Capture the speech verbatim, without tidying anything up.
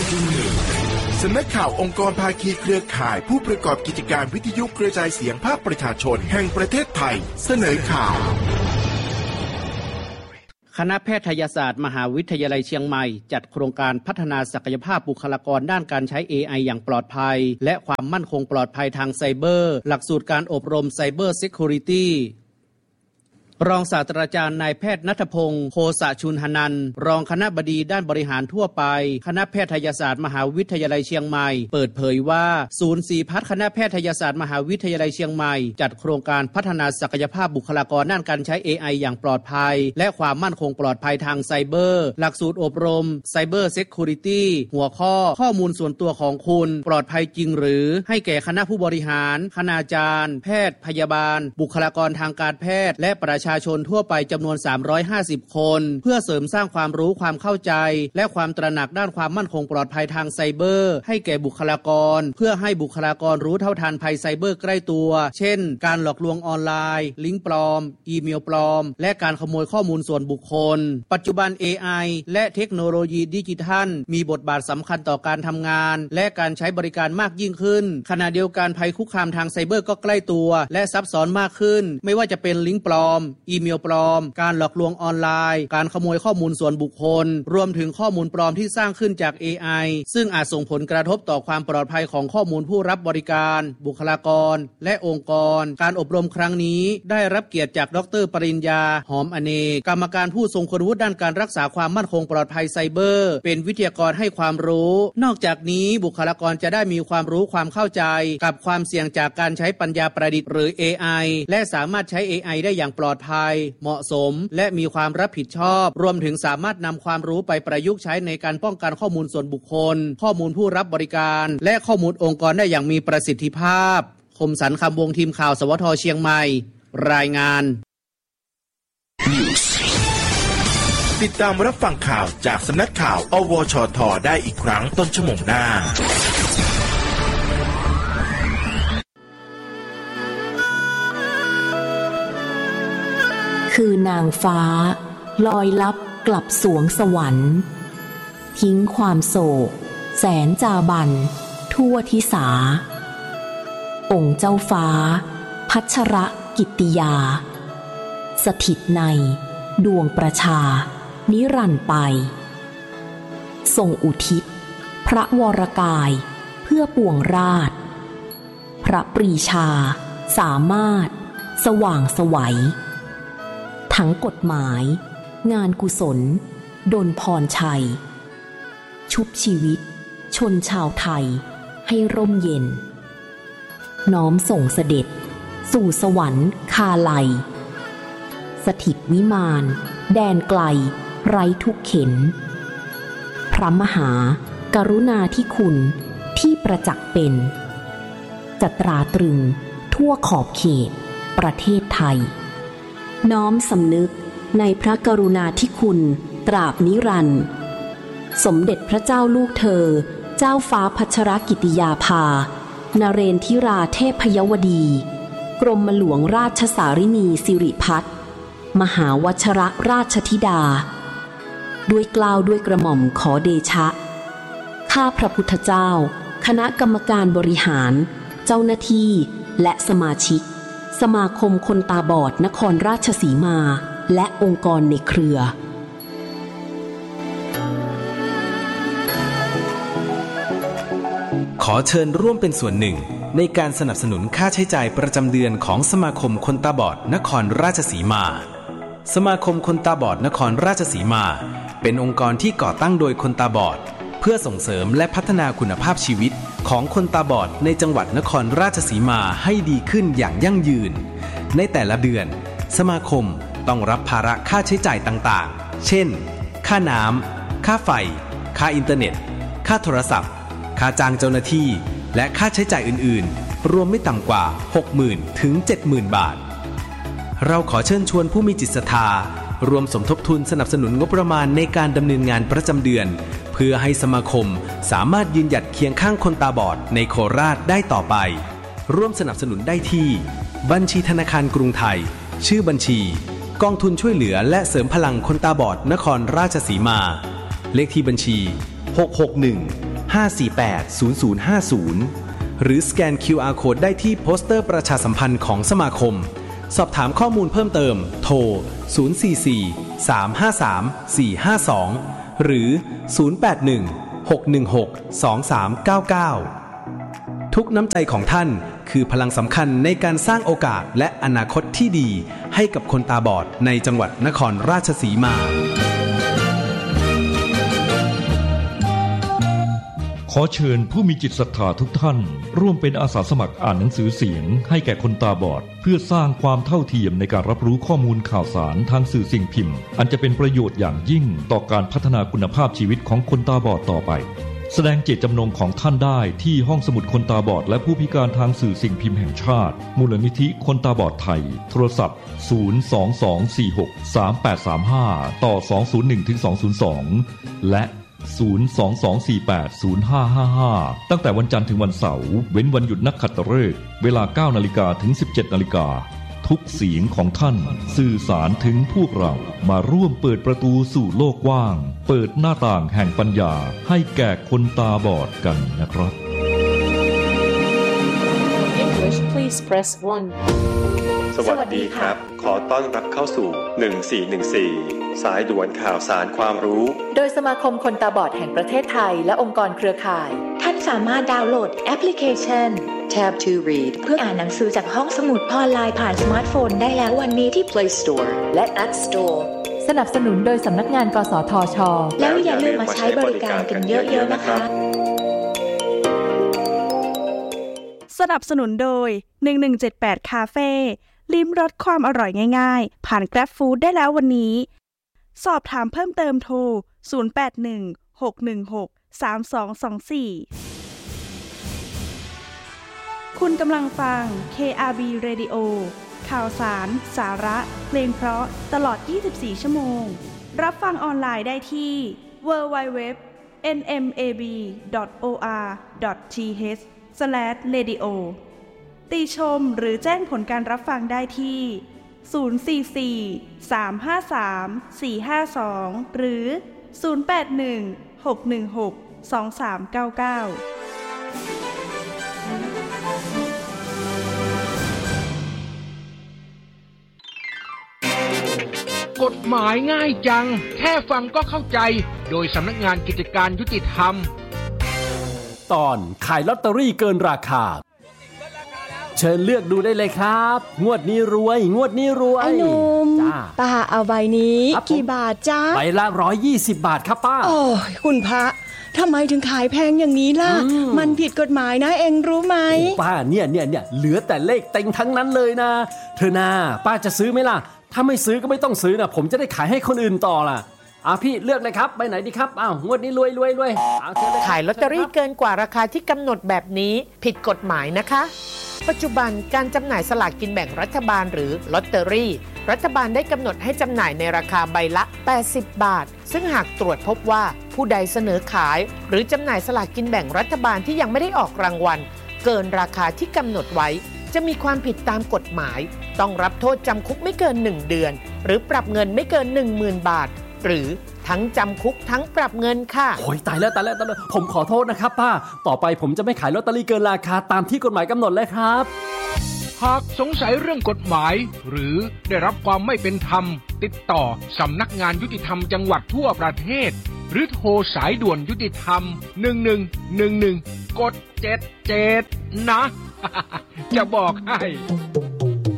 สำนักข่าวองค์กรภาคีเครือข่ายผู้ประกอบกิจการวิทยุกระจายเสียงภาคประชาชนแห่งประเทศไทยเสนอข่าวคณะแพทยศาสตร์มหาวิทยาลัยเชียงใหม่จัดโครงการพัฒนาศักยภาพบุคลากรด้านการใช้ เอ ไอ อย่างปลอดภัยและความมั่นคงปลอดภัยทางไซเบอร์หลักสูตรการอบรมไซเบอร์เซคิวริตี้รองศาสตราจารย์นายแพทย์ณัฐพงศ์โคสะชุนหนันท์รองคณบดีด้านบริหารทั่วไปคณะแพทยศาสตร์มหาวิทยาลัยเชียงใหม่เปิดเผยว่าศูนย์สี่พัฒน์คณะแพทยศาสตร์มหาวิทยาลัยเชียงใหม่จัดโครงการพัฒนาศักยภาพบุคลากรด้านการใช้ เอ ไอ อย่างปลอดภัยและความมั่นคงปลอดภัยทางไซเบอร์หลักสูตรอบรมไซเบอร์เซคิวริตี้หัวข้อข้อมูลส่วนตัวของคุณปลอดภัยจริงหรือให้แก่คณะผู้บริหารคณาจารย์แพทย์พยาบาลบุคลากรทางการแพทย์และประชาชนทั่วไปจำนวนสามร้อยห้าสิบคนเพื่อเสริมสร้างความรู้ความเข้าใจและความตระหนักด้านความมั่นคงปลอดภัยทางไซเบอร์ให้แก่บุคลากรเพื่อให้บุคลากรรู้เท่าทันภัยไซเบอร์ใกล้ตัวเช่นการหลอกลวงออนไลน์ลิงก์ปลอมอีเมลปลอมและการขโมยข้อมูลส่วนบุคคลปัจจุบัน เอ ไอ และเทคโนโลยีดิจิทัลมีบทบาทสำคัญต่อการทำงานและการใช้บริการมากยิ่งขึ้นขณะเดียวกันภัยคุกคามทางไซเบอร์ก็ใกล้ตัวและซับซ้อนมากขึ้นไม่ว่าจะเป็นลิงก์ปลอมอีเมลปลอมการหลอกลวงออนไลน์การขโมยข้อมูลส่วนบุคคลรวมถึงข้อมูลปลอมที่สร้างขึ้นจาก เอ ไอ ซึ่งอาจส่งผลกระทบต่อความปลอดภัยของข้อมูลผู้รับบริการบุคลากรและองค์กรการอบรมครั้งนี้ได้รับเกียรติจากดร.ปริญญาหอมอเนกกรรมการผู้ทรงคุณวุฒิด้านการรักษาความมั่นคงปลอดภัยไซเบอร์เป็นวิทยากรให้ความรู้นอกจากนี้บุคลากรจะได้มีความรู้ความเข้าใจกับความเสี่ยงจากการใช้ปัญญาประดิษฐ์หรือ เอ ไอ และสามารถใช้ เอ ไอ ได้อย่างปลอดภัยเหมาะสมและมีความรับผิดชอบรวมถึงสามารถนำความรู้ไปประยุกต์ใช้ในการป้องกันข้อมูลส่วนบุคคลข้อมูลผู้รับบริการและข้อมูลองค์กรได้อย่างมีประสิทธิภาพคมสันต์คำวงทีมข่าวสวทเชียงใหม่รายงานติดตามรับฟังข่าวจากสำนักข่าวอวชทได้อีกครั้งต้นชั่วโมงหน้าคือนางฟ้าลอยลับกลับสวงสวรรค์ทิ้งความโศกแสนจาบันทั่วทิสาองค์เจ้าฟ้าพัชรกิตติยาสถิตในดวงประชานิรันดร์ไปทรงอุทิศพระวรกายเพื่อปวงราชพระปรีชาสามารถสว่างไสวทั้งกฎหมายงานกุศลดลพรชัยชุบชีวิตชนชาวไทยให้ร่มเย็นน้อมส่งเสด็จสู่สวรรค์คาไลสถิตวิมานแดนไกลไร้ทุกเข็ญพระมหากรุณาธิคุณที่ประจักษ์เป็นจะตราตรึงทั่วขอบเขตประเทศไทยน้อมสำนึกในพระกรุณาธิคุณตราบนิรันดร์สมเด็จพระเจ้าลูกเธอเจ้าฟ้าพัชรกิติยาภานเรนทิราเทพยวดีกรมหลวงราชสารินีสิริพัฒน์มหาวชรราชธิดาด้วยเกล้าด้วยกระหม่อมขอเดชะข้าพระพุทธเจ้าคณะกรรมการบริหารเจ้าหน้าที่และสมาชิกสมาคมคนตาบอดนครราชสีมาและองค์กรในเครือขอเชิญร่วมเป็นส่วนหนึ่งในการสนับสนุนค่าใช้จ่ายประจำเดือนของสมาคมคนตาบอดนครราชสีมาสมาคมคนตาบอดนครราชสีมาเป็นองค์กรที่ก่อตั้งโดยคนตาบอดเพื่อส่งเสริมและพัฒนาคุณภาพชีวิตของคนตาบอดในจังหวัดนครราชสีมาให้ดีขึ้นอย่างยั่งยืนในแต่ละเดือนสมาคมต้องรับภาระค่าใช้จ่ายต่างๆเช่นค่าน้ำค่าไฟค่าอินเทอร์เน็ตค่าโทรศัพท์ค่าจ้างเจ้าหน้าที่และค่าใช้จ่ายอื่นๆรวมไม่ต่ำกว่า หกหมื่น ถึง เจ็ดหมื่น บาทเราขอเชิญชวนผู้มีจิตศรัทธารวมสมทบทุนสนับสนุนงบประมาณในการดำเนินงานประจำเดือนเพื่อให้สมาคมสามารถยืนหยัดเคียงข้างคนตาบอดในโคราชได้ต่อไปร่วมสนับสนุนได้ที่บัญชีธนาคารกรุงไทยชื่อบัญชีกองทุนช่วยเหลือและเสริมพลังคนตาบอดนครราชสีมาเลขที่บัญชีหก หก หนึ่งห้า สี่ แปด ศูนย์ ศูนย์ ห้า ศูนย์หรือสแกน คิว อาร์ Code ได้ที่โปสเตอร์ประชาสัมพันธ์ของสมาคมสอบถามข้อมูลเพิ่มเติมโทรศูนย์ สี่ สี่ สาม ห้า สาม สี่ ห้า สองหรือศูนย์ แปด หนึ่ง หก หนึ่ง หก สอง สาม เก้า เก้าทุกน้ำใจของท่านคือพลังสำคัญในการสร้างโอกาสและอนาคตที่ดีให้กับคนตาบอดในจังหวัดนครราชสีมาขอเชิญผู้มีจิตศรัทธาทุกท่านร่วมเป็นอาสาสมัครอ่านหนังสือเสียงให้แก่คนตาบอดเพื่อสร้างความเท่าเทียมในการรับรู้ข้อมูลข่าวสารทางสื่อสิ่งพิมพ์อันจะเป็นประโยชน์อย่างยิ่งต่อการพัฒนาคุณภาพชีวิตของคนตาบอดต่อไปแสดงเจตจำนงของท่านได้ที่ห้องสมุดคนตาบอดและผู้พิการทางสื่อสิ่งพิมพ์แห่งชาติมูลนิธิคนตาบอดไทยโทรศัพท์ศูนย์ สอง สอง สี่ หก สาม แปด สาม ห้าต่อสอง ศูนย์ หนึ่ง ถึง สอง ศูนย์ สองและศูนย์ สอง สอง สี่ แปด ศูนย์ ห้า ห้า ห้าตั้งแต่วันจันทร์ถึงวันเสาร์เว้นวันหยุดนักขัตฤกษ์เวลา เก้า นาฬิกาถึง สิบเจ็ด นาฬิกาทุกเสียงของท่านสื่อสารถึงพวกเรามาร่วมเปิดประตูสู่โลกกว้างเปิดหน้าต่างแห่งปัญญาให้แก่คนตาบอดกันนะครับ English please press one สวัสดีครับขอต้อนรับเข้าสู่หนึ่งสี่หนึ่งสี่สายด่วนข่าวสารความรู้โดยสมาคมคนตาบอดแห่งประเทศไทยและองค์กรเครือข่ายท่านสามารถดาวน์โหลดแอปพลิเคชัน Tab to Read เพื่ออ่านหนังสือจากห้องสมุดออนไลน์ผ่านสมาร์ทโฟนได้แล้ววันนี้ที่ Play Store และ App Store สนับสนุนโดยสำนักงานกสทช. แล้วอย่าลืมมาใช้บริการกันเยอะๆนะคะสนับสนุนโดยหนึ่งหนึ่งเจ็ดแปดคาเฟ่ลิ้มรสความอร่อยง่ายๆผ่าน Grab Food ได้แล้ววันนี้สอบถามเพิ่มเติมโทรศูนย์ แปด หนึ่ง หก หนึ่ง หก สาม สอง สอง สี่คุณกำลังฟัง เค อาร์ บี Radio ข่าวสารสาระเพลงเพราะตลอดยี่สิบสี่ชั่วโมงรับฟังออนไลน์ได้ที่ ดับเบิลยู ดับเบิลยู ดับเบิลยู ดอท เอ็น เอ็ม เอ บี ดอท โอ อาร์ ดอท ที เอช สแลช เรดิโอ ติชมหรือแจ้งผลการรับฟังได้ที่ศูนย์ สี่ สี่ สาม ห้า สาม สี่ ห้า สองหรือศูนย์ แปด หนึ่ง หก หนึ่ง หก สอง สาม เก้า เก้ากฎหมายง่ายจังแค่ฟังก็เข้าใจโดยสำนักงานกิจการยุติธรรมตอนขายลอตเตอรี่เกินราคาเชิญเลือกดูได้เลยครับงวดนี้รวยงวดนี้รวยไอ้หนุ่มป้าเอาใบนี้กี่บาทจ้าใบละหนึ่งร้อยยี่สิบบาทครับป้าโอ้ยคุณพระทำไมถึงขายแพงอย่างนี้ล่ะ ม, มันผิดกฎหมายนะเองรู้ไหมป้าเนี่ยเนี่ยเนี่ยเหลือแต่เลขเต็งทั้งนั้นเลยนะเธอนาป้าจะซื้อไหมล่ะถ้าไม่ซื้อก็ไม่ต้องซื้อนะผมจะได้ขายให้คนอื่นต่อล่ะอ่ะพี่เลือกเลยครับใบไหนดีครับอ้าวงวดนี้รวยรวยรวยขายลอตเตอรี่เกินกว่าราคาที่กำหนดแบบนี้ผิดกฎหมายนะคะปัจจุบันการจำหน่ายสลากกินแบ่งรัฐบาลหรือลอตเตอรี่รัฐบาลได้กำหนดให้จำหน่ายในราคาใบละแปดสิบบาทซึ่งหากตรวจพบว่าผู้ใดเสนอขายหรือจำหน่ายสลากกินแบ่งรัฐบาลที่ยังไม่ได้ออกรางวัลเกินราคาที่กำหนดไว้จะมีความผิดตามกฎหมายต้องรับโทษจำคุกไม่เกินหนึ่งเดือนหรือปรับเงินไม่เกิน หนึ่งหมื่น บาทหรือทั้งจำคุกทั้งปรับเงินค่ะโอ้ยตายแล้วตายแล้วตายแล้วผมขอโทษนะครับป้าต่อไปผมจะไม่ขายลอตเตอรี่เกินราคาตามที่กฎหมายกำหนดเลยครับหากสงสัยเรื่องกฎหมายหรือได้รับความไม่เป็นธรรมติดต่อสำนักงานยุติธรรมจังหวัดทั่วประเทศหรือโทรสายด่วนยุติธรรมหนึ่งหนึ่งหนึ่งหนึ่งกดเจ็ดเจ็ดนะ จะบอกให้